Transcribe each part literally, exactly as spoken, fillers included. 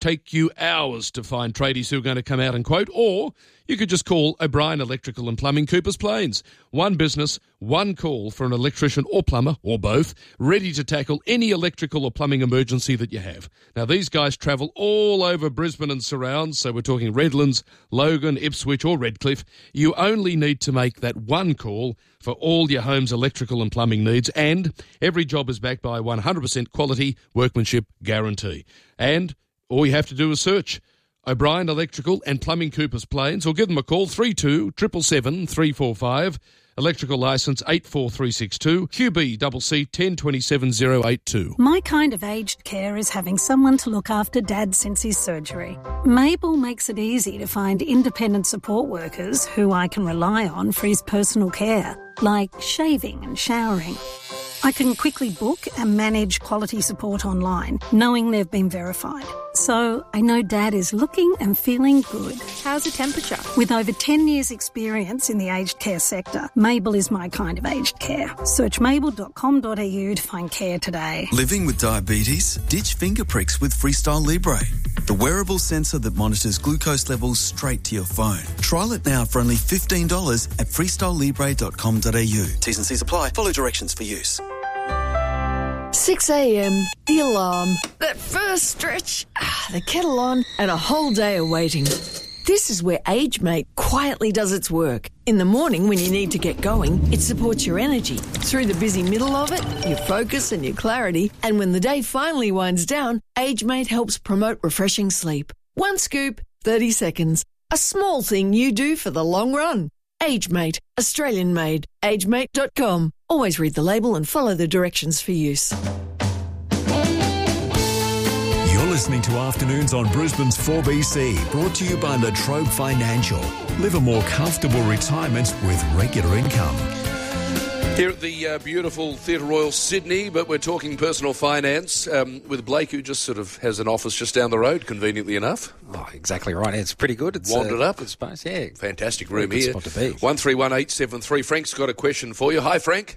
take you hours to find tradies who are going to come out and quote, or you could just call O'Brien Electrical and Plumbing, Coopers Plains. One business, one call for an electrician or plumber, or both, ready to tackle any electrical or plumbing emergency that you have. Now, these guys travel all over Brisbane and surrounds, so we're talking Redlands, Logan, Ipswich or Redcliffe. You only need to make that one call for all your home's electrical and plumbing needs, and every job is backed by a one hundred percent quality workmanship guarantee. And all you have to do is search O'Brien Electrical and Plumbing, Coopers Plains, or give them a call, three two seven seven, three four five, electrical licence eight four three six two, Q B C C one zero two seven zero eight two. My kind of aged care is having someone to look after Dad since his surgery. Mabel makes it easy to find independent support workers who I can rely on for his personal care, like shaving and showering. I can quickly book and manage quality support online, knowing they've been verified. So I know Dad is looking and feeling good. How's the temperature? With over ten years experience in the aged care sector, Mabel is my kind of aged care. Search mabel dot com dot a u to find care today. Living with diabetes? Ditch finger pricks with Freestyle Libre, the wearable sensor that monitors glucose levels straight to your phone. Trial it now for only fifteen dollars at freestyle libre dot com dot a u. T's and C's apply. Follow directions for use. six a.m, the alarm, that first stretch, ah, the kettle on, and a whole day of waiting. This is where AgeMate quietly does its work. In the morning when you need to get going, it supports your energy. Through the busy middle of it, your focus and your clarity. And when the day finally winds down, AgeMate helps promote refreshing sleep. One scoop, thirty seconds. A small thing you do for the long run. AgeMate, Australian made. age mate dot com. Always read the label and follow the directions for use. You're listening to Afternoons on Brisbane's four B C, brought to you by La Trobe Financial. Live a more comfortable retirement with regular income. Here at the uh, beautiful Theatre Royal Sydney, but we're talking personal finance um, with Blake, who just sort of has an office just down the road, conveniently enough. Oh, exactly right. It's pretty good. It's wandered uh, up. Good space, yeah. Fantastic room good here. Spot to be. One three one eight seven three. Frank's got a question for you. Hi, Frank.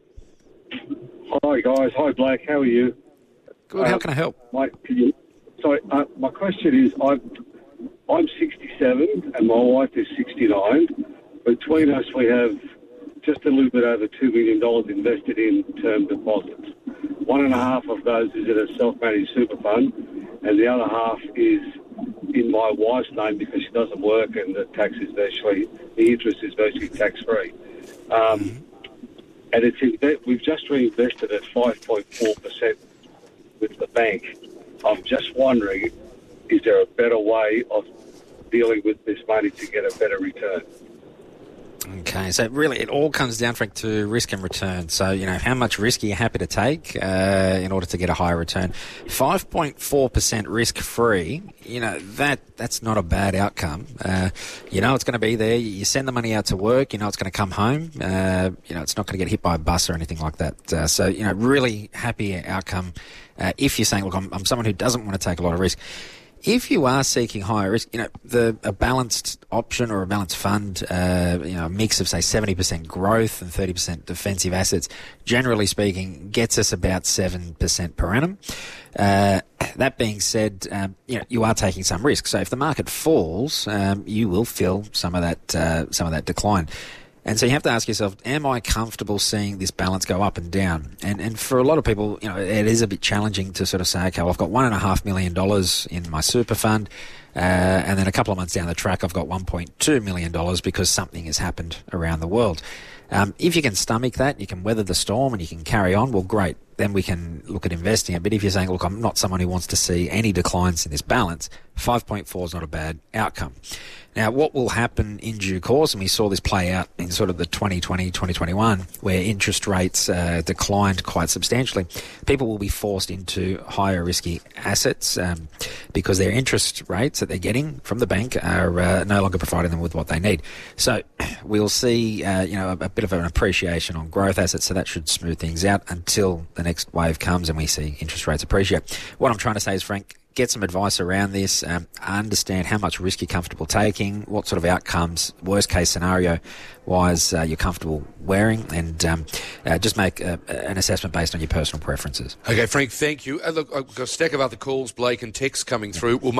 Hi guys. Hi Blake. How are you? Good. Uh, How can I help? My, can you, sorry. Uh, my question is, I'm I'm sixty-seven and my wife is sixty-nine. Between us, we have just a little bit over two million dollars invested in term deposits. One and a half of those is in a self-managed super fund, and the other half is in my wife's name because she doesn't work, and the tax is virtually, the interest is virtually tax-free. Um, and it's in, we've just reinvested at five point four percent with the bank. I'm just wondering, is there a better way of dealing with this money to get a better return? Okay, so really it all comes down, Frank, to risk and return. So, you know, how much risk are you happy to take uh, in order to get a higher return? five point four percent risk-free, you know, that that's not a bad outcome. Uh, you know it's going to be there. You send the money out to work, you know it's going to come home. Uh, you know, it's not going to get hit by a bus or anything like that. Uh, so, you know, really happy outcome uh, if you're saying, look, I'm, I'm someone who doesn't want to take a lot of risk. If you are seeking higher risk, you know, the a balanced option or a balanced fund, uh, you know, a mix of, say, seventy percent growth and thirty percent defensive assets, generally speaking, gets us about seven percent per annum. Uh, that being said, um, you know, you are taking some risk. So if the market falls, um, you will feel some of that, uh, some of that decline. And so you have to ask yourself, am I comfortable seeing this balance go up and down? And and for a lot of people, you know, it is a bit challenging to sort of say, okay, well, I've got one and a half million dollars in my super fund, uh, and then a couple of months down the track, I've got one point two million dollars because something has happened around the world. Um, if you can stomach that, you can weather the storm and you can carry on, well, great. Then we can look at investing it. But if you're saying, look, I'm not someone who wants to see any declines in this balance, five point four is not a bad outcome. Now, what will happen in due course, and we saw this play out in sort of the twenty twenty, twenty twenty-one, where interest rates uh, declined quite substantially, people will be forced into higher risky assets um, because their interest rates that they're getting from the bank are uh, no longer providing them with what they need. So we'll see uh, you know, a, a bit of an appreciation on growth assets, so that should smooth things out until the next wave comes and we see interest rates appreciate. What I'm trying to say is, Frank, get some advice around this, um, understand how much risk you're comfortable taking, what sort of outcomes, worst case scenario wise, uh, you're comfortable wearing, and um, uh, just make uh, an assessment based on your personal preferences. Okay, Frank, thank you. Uh, look, I've got a stack of other calls, Blake, and texts coming through. We'll